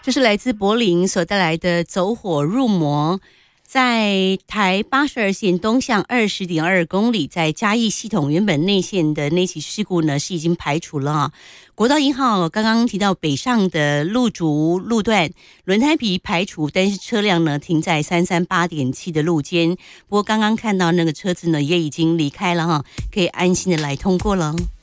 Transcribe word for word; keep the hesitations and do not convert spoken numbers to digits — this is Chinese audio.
这是来自柏林所带来的走火入魔。在台八十二线东向二十点二公里，在嘉义系统原本内线的那起事故呢是已经排除了啊。国道一号刚刚提到北上的路竹路段轮胎皮排除，但是车辆呢停在三三八点七的路肩。不过刚刚看到那个车子呢也已经离开了哈，可以安心的来通过了。